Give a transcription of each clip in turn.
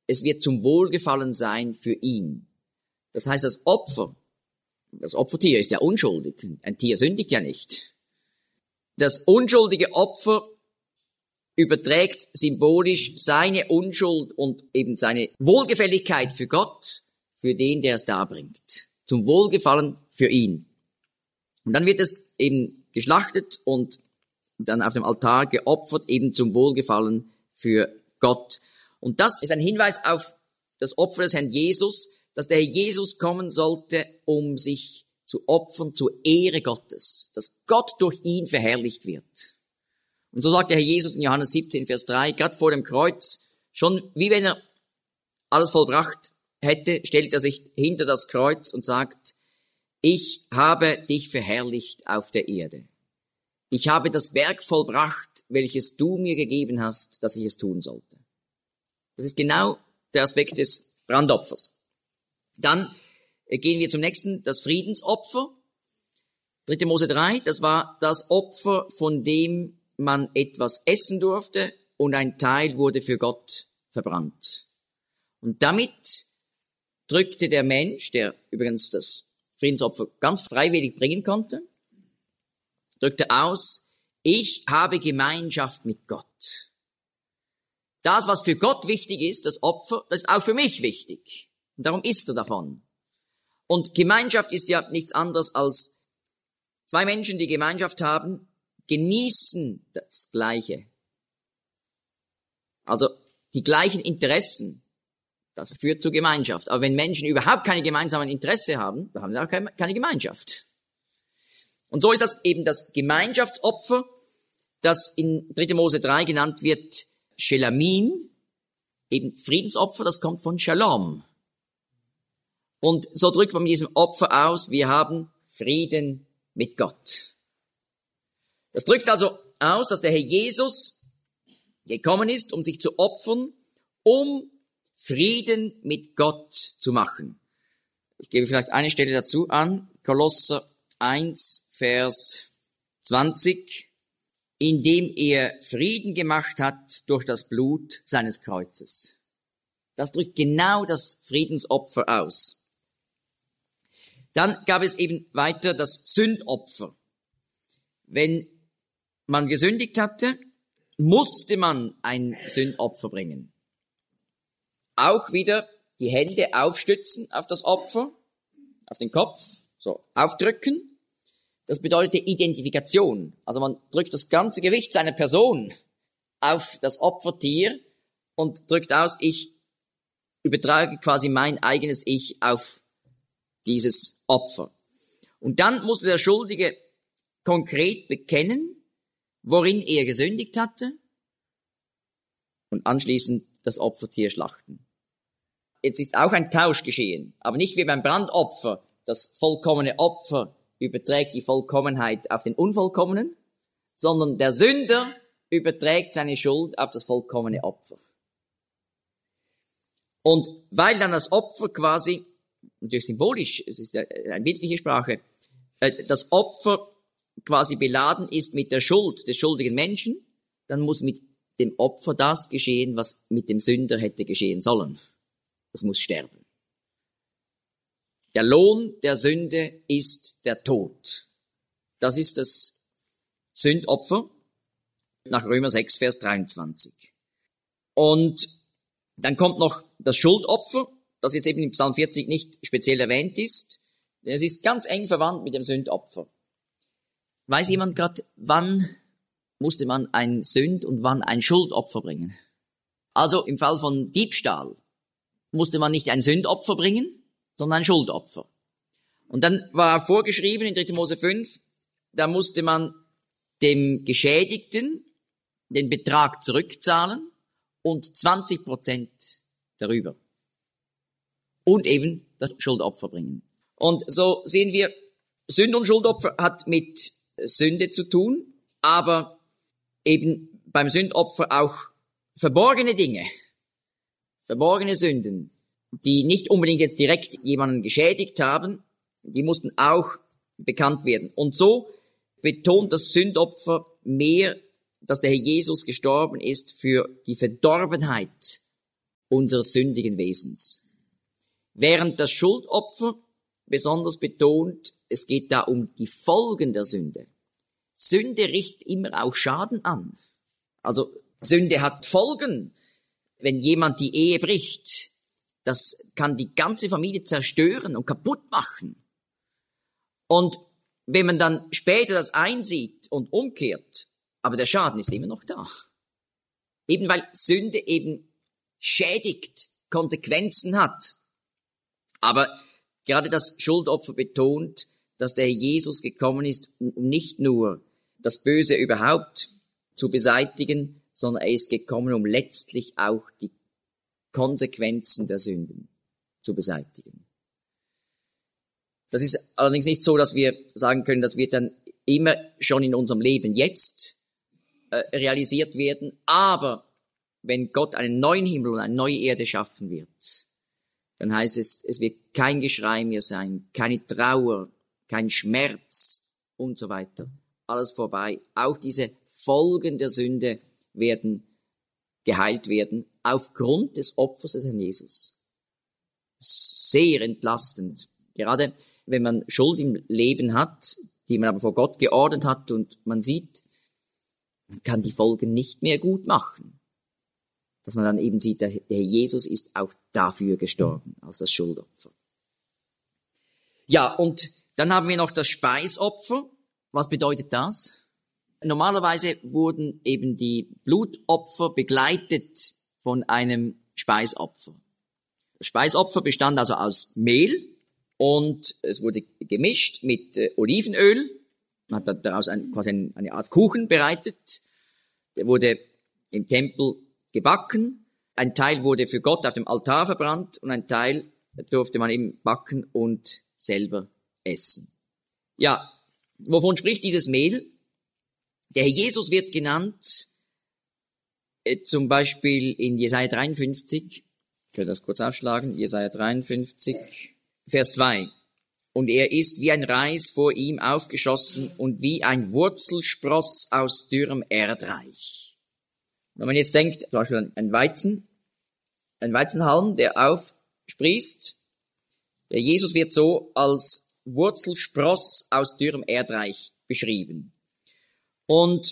es wird zum Wohlgefallen sein für ihn. Das heißt, das Opfertier ist ja unschuldig. Ein Tier sündigt ja nicht. Das unschuldige Opfer überträgt symbolisch seine Unschuld und eben seine Wohlgefälligkeit für Gott, für den, der es darbringt. Zum Wohlgefallen für ihn. Und dann wird es eben geschlachtet und dann auf dem Altar geopfert, eben zum Wohlgefallen für Gott. Und das ist ein Hinweis auf das Opfer des Herrn Jesus, dass der Herr Jesus kommen sollte, um sich zu opfern zur Ehre Gottes, dass Gott durch ihn verherrlicht wird. Und so sagt der Herr Jesus in Johannes 17, Vers 3, gerade vor dem Kreuz, schon wie wenn er alles vollbracht hätte, stellt er sich hinter das Kreuz und sagt, ich habe dich verherrlicht auf der Erde. Ich habe das Werk vollbracht, welches du mir gegeben hast, dass ich es tun sollte. Das ist genau der Aspekt des Brandopfers. Dann gehen wir zum nächsten, das Friedensopfer. 3. Mose 3, das war das Opfer, von dem man etwas essen durfte und ein Teil wurde für Gott verbrannt. Und damit drückte der Mensch, der übrigens das Friedensopfer ganz freiwillig bringen konnte, drückte aus, ich habe Gemeinschaft mit Gott. Das, was für Gott wichtig ist, das Opfer, das ist auch für mich wichtig. Und darum isst er davon. Und Gemeinschaft ist ja nichts anderes als zwei Menschen, die Gemeinschaft haben, genießen das Gleiche. Also die gleichen Interessen, das führt zu Gemeinschaft. Aber wenn Menschen überhaupt keine gemeinsamen Interessen haben, dann haben sie auch keine Gemeinschaft. Und so ist das eben das Gemeinschaftsopfer, das in 3. Mose 3 genannt wird Shelamin, eben Friedensopfer, das kommt von Shalom. Und so drückt man mit diesem Opfer aus, wir haben Frieden mit Gott. Das drückt also aus, dass der Herr Jesus gekommen ist, um sich zu opfern, um Frieden mit Gott zu machen. Ich gebe vielleicht eine Stelle dazu an, Kolosser 1, Vers 20, indem er Frieden gemacht hat durch das Blut seines Kreuzes. Das drückt genau das Friedensopfer aus. Dann gab es eben weiter das Sündopfer. Wenn man gesündigt hatte, musste man ein Sündopfer bringen. Auch wieder die Hände aufstützen auf das Opfer, auf den Kopf, so aufdrücken. Das bedeutet Identifikation. Also man drückt das ganze Gewicht seiner Person auf das Opfertier und drückt aus, ich übertrage quasi mein eigenes Ich auf dieses Opfer. Und dann musste der Schuldige konkret bekennen, worin er gesündigt hatte und anschließend das Opfertier schlachten. Jetzt ist auch ein Tausch geschehen, aber nicht wie beim Brandopfer. Das vollkommene Opfer überträgt die Vollkommenheit auf den Unvollkommenen, sondern der Sünder überträgt seine Schuld auf das vollkommene Opfer. Und weil dann das Opfer quasi, natürlich symbolisch, es ist ja eine bildliche Sprache, das Opfer quasi beladen ist mit der Schuld des schuldigen Menschen, dann muss mit dem Opfer das geschehen, was mit dem Sünder hätte geschehen sollen. Das muss sterben. Der Lohn der Sünde ist der Tod. Das ist das Sündopfer nach Römer 6, Vers 23. Und dann kommt noch das Schuldopfer, das jetzt eben im Psalm 40 nicht speziell erwähnt ist. Es ist ganz eng verwandt mit dem Sündopfer. Weiß jemand gerade, wann musste man ein Sünd- und wann ein Schuldopfer bringen? Also im Fall von Diebstahl musste man nicht ein Sündopfer bringen, sondern ein Schuldopfer. Und dann war vorgeschrieben in 3. Mose 5, da musste man dem Geschädigten den Betrag zurückzahlen und 20% darüber. Und eben das Schuldopfer bringen. Und so sehen wir, Sünde und Schuldopfer hat mit Sünde zu tun, aber eben beim Sündopfer auch verborgene Dinge, verborgene Sünden, die nicht unbedingt jetzt direkt jemanden geschädigt haben, die mussten auch bekannt werden. Und so betont das Sündopfer mehr, dass der Herr Jesus gestorben ist für die Verdorbenheit unseres sündigen Wesens. Während das Schuldopfer besonders betont, es geht da um die Folgen der Sünde. Sünde richtet immer auch Schaden an. Also Sünde hat Folgen. Wenn jemand die Ehe bricht, das kann die ganze Familie zerstören und kaputt machen. Und wenn man dann später das einsieht und umkehrt, aber der Schaden ist immer noch da. Eben weil Sünde eben schädigt, Konsequenzen hat. Aber gerade das Schuldopfer betont, dass der Herr Jesus gekommen ist, um nicht nur das Böse überhaupt zu beseitigen, sondern er ist gekommen, um letztlich auch die Konsequenzen der Sünden zu beseitigen. Das ist allerdings nicht so, dass wir sagen können, das wird dann immer schon in unserem Leben jetzt realisiert werden. Aber wenn Gott einen neuen Himmel und eine neue Erde schaffen wird, dann heißt es, es wird kein Geschrei mehr sein, keine Trauer, kein Schmerz und so weiter. Alles vorbei. Auch diese Folgen der Sünde werden geheilt werden aufgrund des Opfers des Herrn Jesus. Sehr entlastend. Gerade wenn man Schuld im Leben hat, die man aber vor Gott geordnet hat und man sieht, man kann die Folgen nicht mehr gut machen. Dass man dann eben sieht, der Herr Jesus ist auch dafür gestorben, als das Schuldopfer. Ja, und dann haben wir noch das Speisopfer. Was bedeutet das? Normalerweise wurden eben die Blutopfer begleitet von einem Speisopfer. Das Speisopfer bestand also aus Mehl und es wurde gemischt mit Olivenöl. Man hat daraus quasi eine Art Kuchen bereitet. Der wurde im Tempel gebacken. Ein Teil wurde für Gott auf dem Altar verbrannt und ein Teil durfte man eben backen und selber essen. Ja, wovon spricht dieses Mehl? Der Herr Jesus wird genannt, zum Beispiel in Jesaja 53, ich werde das kurz aufschlagen, Jesaja 53, Vers 2. Und er ist wie ein Reis vor ihm aufgeschossen und wie ein Wurzelspross aus dürrem Erdreich. Wenn man jetzt denkt, zum Beispiel an ein Weizenhalm, der aufsprießt, der Jesus wird so als Wurzelspross aus dürrem Erdreich beschrieben. Und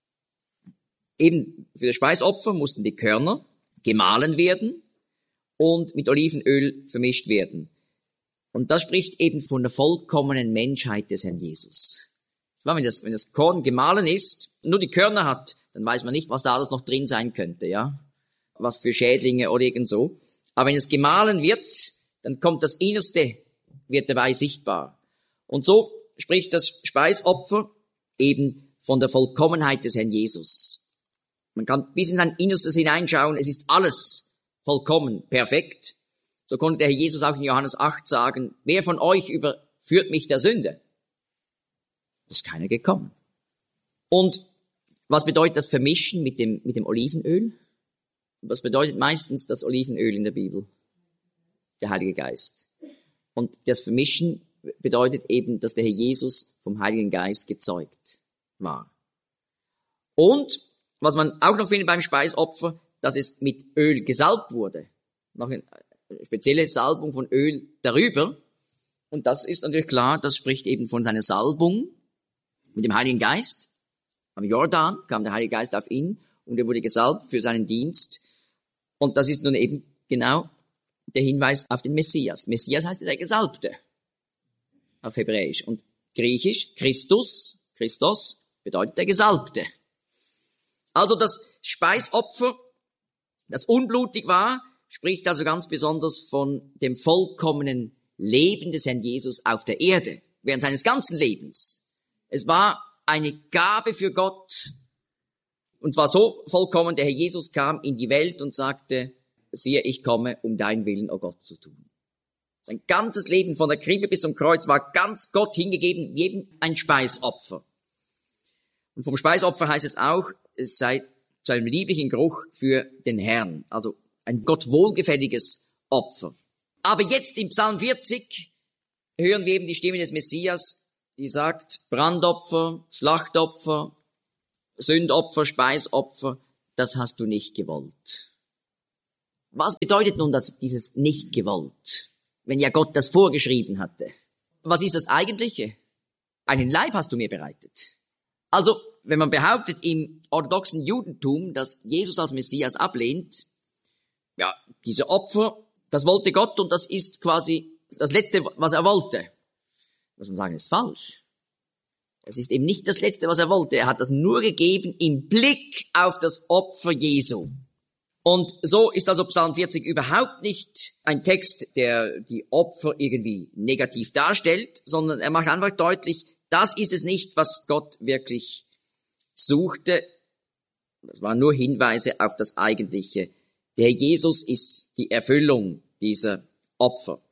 eben für das Speisopfer mussten die Körner gemahlen werden und mit Olivenöl vermischt werden. Und das spricht eben von der vollkommenen Menschheit des Herrn Jesus. Wenn das Korn gemahlen ist, nur die Körner hat, dann weiß man nicht, was da alles noch drin sein könnte, ja. Was für Schädlinge oder irgend so. Aber wenn es gemahlen wird, dann kommt das Innerste, wird dabei sichtbar. Und so spricht das Speisopfer eben von der Vollkommenheit des Herrn Jesus. Man kann bis in sein Innerstes hineinschauen, es ist alles vollkommen, perfekt. So konnte der Herr Jesus auch in Johannes 8 sagen, wer von euch überführt mich der Sünde? Da ist keiner gekommen. Und was bedeutet das Vermischen mit dem Olivenöl? Was bedeutet meistens das Olivenöl in der Bibel? Der Heilige Geist. Und das Vermischen bedeutet eben, dass der Herr Jesus vom Heiligen Geist gezeugt war. Und was man auch noch findet beim Speisopfer, dass es mit Öl gesalbt wurde. Noch eine spezielle Salbung von Öl darüber. Und das ist natürlich klar, das spricht eben von seiner Salbung mit dem Heiligen Geist. Am Jordan kam der Heilige Geist auf ihn und er wurde gesalbt für seinen Dienst. Und das ist nun eben genau der Hinweis auf den Messias. Messias heißt der Gesalbte auf Hebräisch. Und Griechisch, Christus bedeutet der Gesalbte. Also das Speisopfer, das unblutig war, spricht also ganz besonders von dem vollkommenen Leben des Herrn Jesus auf der Erde, während seines ganzen Lebens. Es war eine Gabe für Gott, und zwar so vollkommen, der Herr Jesus kam in die Welt und sagte, siehe, ich komme, um deinen Willen, o Gott, zu tun. Sein ganzes Leben von der Krippe bis zum Kreuz war ganz Gott hingegeben, wie eben ein Speisopfer. Und vom Speisopfer heißt es auch, es sei zu einem lieblichen Geruch für den Herrn, also ein Gott wohlgefälliges Opfer. Aber jetzt im Psalm 40 hören wir eben die Stimme des Messias, die sagt, Brandopfer, Schlachtopfer, Sündopfer, Speisopfer, das hast du nicht gewollt. Was bedeutet nun dieses nicht gewollt, wenn ja Gott das vorgeschrieben hatte? Was ist das Eigentliche? Einen Leib hast du mir bereitet. Also, wenn man behauptet im orthodoxen Judentum, dass Jesus als Messias ablehnt, ja, diese Opfer, das wollte Gott und das ist quasi das Letzte, was er wollte. Muss man sagen, das ist falsch. Es ist eben nicht das Letzte, was er wollte. Er hat das nur gegeben im Blick auf das Opfer Jesu. Und so ist also Psalm 40 überhaupt nicht ein Text, der die Opfer irgendwie negativ darstellt, sondern er macht einfach deutlich, das ist es nicht, was Gott wirklich suchte. Das waren nur Hinweise auf das Eigentliche. Der Jesus ist die Erfüllung dieser Opfer.